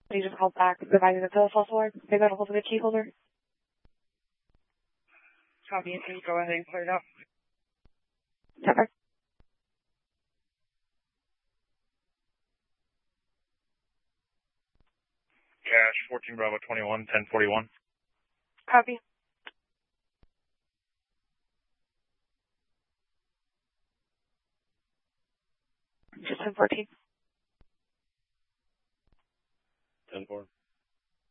You just called back advising the Phyllis false alarm. They got a hold of the key holder. Copy. You can go ahead and clear it out. Never. Cash 14 Bravo 21 1041. Copy. Just 1014. 10-4.